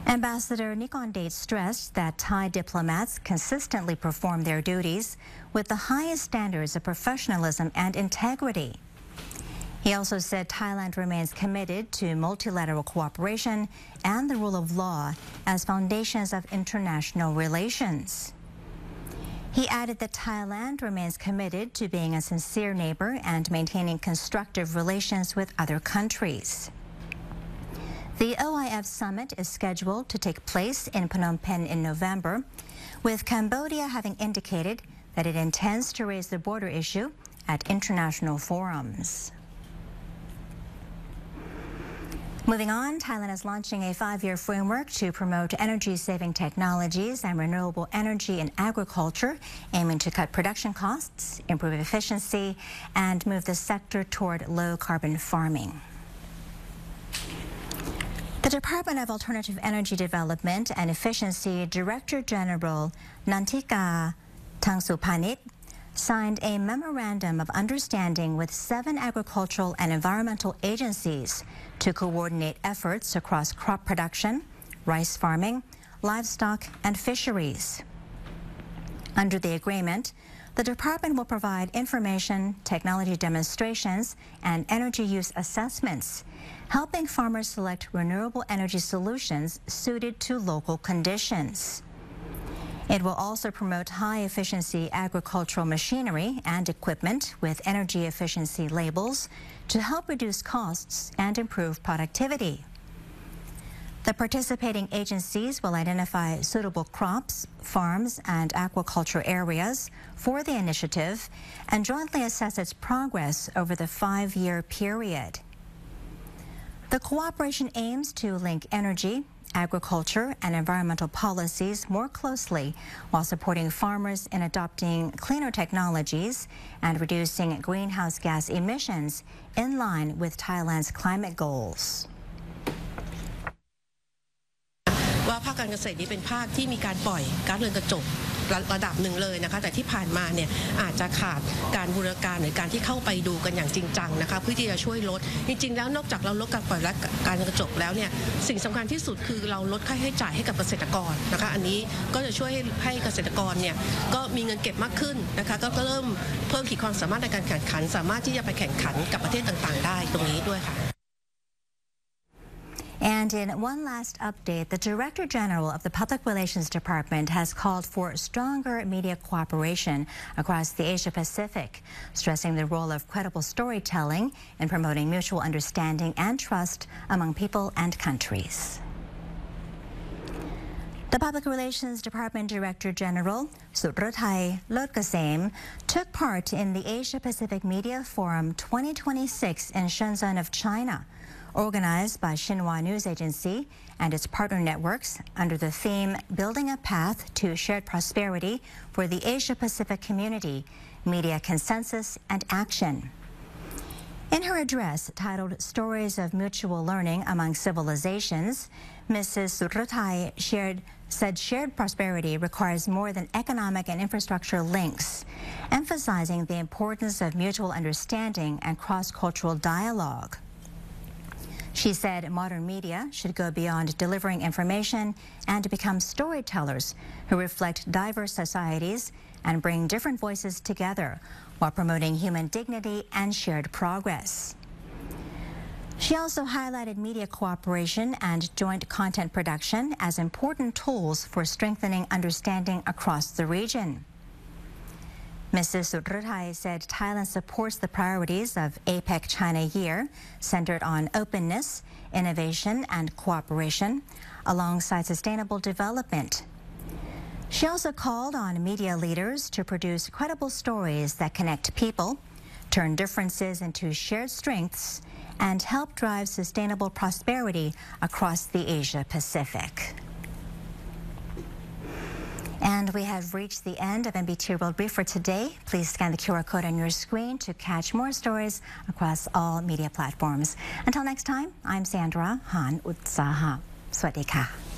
Ambassador Nikondeep stressed that Thai diplomats consistently perform their duties with the highest standards of professionalism and integrity. He also said Thailand remains committed to multilateral cooperation and the rule of law as foundations of international relations. He added that Thailand remains committed to being a sincere neighbor and maintaining constructive relations with other countries. The OIF summit is scheduled to take place in Phnom Penh in November, with Cambodia having indicated that it intends to raise the border issue at international forums. Moving on, Thailand is launching a 5-year framework to promote energy-saving technologies and renewable energy in agriculture, aiming to cut production costs, improve efficiency, and move the sector toward low-carbon farming. The Department of Alternative Energy Development and Efficiency Director General Nantika Tangsupanit signed a memorandum of understanding with 7 agricultural and environmental agencies to coordinate efforts across crop production, rice farming, livestock, and fisheries. Under the agreement, the department will provide information, technology demonstrations, and energy use assessments, helping farmers select renewable energy solutions suited to local conditions. It will also promote high-efficiency agricultural machinery and equipment with energy efficiency labels to help reduce costs and improve productivity. The participating agencies will identify suitable crops, farms, and aquaculture areas for the initiative and jointly assess its progress over the 5-year period. The cooperation aims to link energy, agriculture, and environmental policies more closely while supporting farmers in adopting cleaner technologies and reducing greenhouse gas emissions in line with Thailand's climate goals. ว่าภาคการเกษตรนี้เป็นภาคที่มีการปล่อยก๊าซเรือนกระจกระดับหนึ่งเลยนะคะแต่ที่ผ่านมาเนี่ยอาจจะขาดการบูรณาการหรือการที่เข้าไปดูกันอย่างจริงจังนะคะเพื่อที่จะช่วยลดจริงๆแล้วนอกจากเราลดการปล่อยก๊าซเรือนกระจกแล้วเนี่ยสิ่งสำคัญที่สุดคือเราลดค่าใช้จ่ายให้กับเกษตรกรนะคะอันนี้ก็จะช่วยให้เกษตรกรเนี่ยก็มีเงินเก็บมากขึ้นนะคะก็เริ่มเพิ่มขีดความสามารถในการแข่งขันสามารถที่จะไปแข่งขันกับประเทศต่างๆได้ตรงนี้ด้วยค่ะ And in one last update, the Director General of the Public Relations Department has called for stronger media cooperation across the Asia-Pacific, stressing the role of credible storytelling in promoting mutual understanding and trust among people and countries. The Public Relations Department Director General, Surathai Lodgasem, took part in the Asia-Pacific Media Forum 2026 in Shenzhen of China, organized by Xinhua News Agency and its partner networks under the theme Building a Path to Shared Prosperity for the Asia-Pacific Community, Media Consensus and Action. In her address titled Stories of Mutual Learning Among Civilizations, Mrs. Surathai said shared prosperity requires more than economic and infrastructure links, emphasizing the importance of mutual understanding and cross-cultural dialogue. She said modern media should go beyond delivering information and become storytellers who reflect diverse societies and bring different voices together while promoting human dignity and shared progress. She also highlighted media cooperation and joint content production as important tools for strengthening understanding across the region. Mrs. Surathai said Thailand supports the priorities of APEC China Year, centered on openness, innovation, and cooperation, alongside sustainable development. She also called on media leaders to produce credible stories that connect people, turn differences into shared strengths, and help drive sustainable prosperity across the Asia-Pacific. And we have reached the end of MBT World Brief for today. Please scan the QR code on your screen to catch more stories across all media platforms. Until next time, I'm Sandra Han Utsaha. Swadee ka.